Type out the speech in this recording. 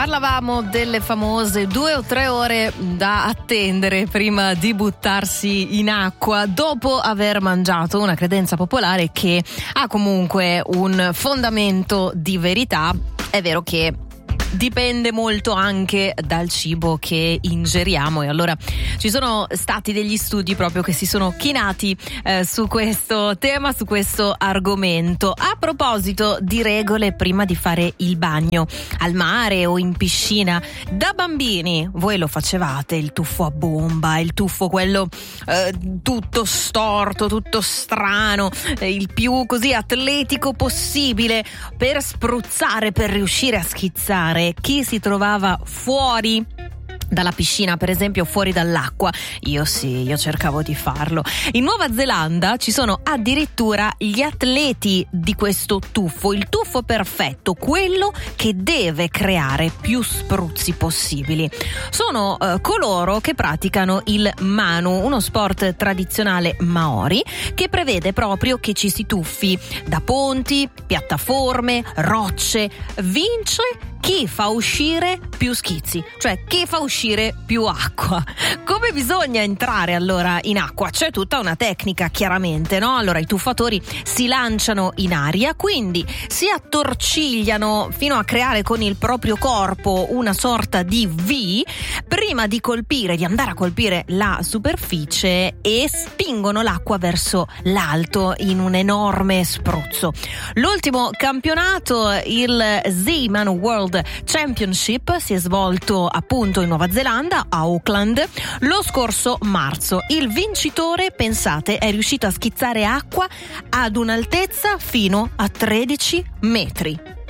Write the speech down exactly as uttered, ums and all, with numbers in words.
Parlavamo delle famose due o tre ore da attendere prima di buttarsi in acqua dopo aver mangiato, una credenza popolare che ha comunque un fondamento di verità. È vero che dipende molto anche dal cibo che ingeriamo, e allora ci sono stati degli studi proprio che si sono chinati eh, su questo tema, su questo argomento. A proposito di regole prima di fare il bagno al mare o in piscina, da bambini voi lo facevate, il tuffo a bomba, il tuffo quello eh, tutto storto, tutto strano, eh, il più così atletico possibile per spruzzare, per riuscire a schizzare chi si trovava fuori dalla piscina, per esempio fuori dall'acqua. Io sì, io cercavo di farlo. In Nuova Zelanda ci sono addirittura gli atleti di questo tuffo, il tuffo perfetto, quello che deve creare più spruzzi possibili. Sono eh, coloro che praticano il manu, uno sport tradizionale maori che prevede proprio che ci si tuffi da ponti, piattaforme, rocce. Vince chi fa uscire più schizzi, cioè chi fa uscire più acqua. Come bisogna entrare allora in acqua? C'è tutta una tecnica, chiaramente, no? Allora i tuffatori si lanciano in aria, quindi si attorcigliano fino a creare con il proprio corpo una sorta di V prima di colpire, di andare a colpire la superficie, e spingono l'acqua verso l'alto in un enorme spruzzo. L'ultimo campionato, il Zeeman World Championship, si è svolto appunto in Nuova Zelanda, a Auckland, lo scorso marzo. Il vincitore, pensate, è riuscito a schizzare acqua ad un'altezza fino a tredici metri.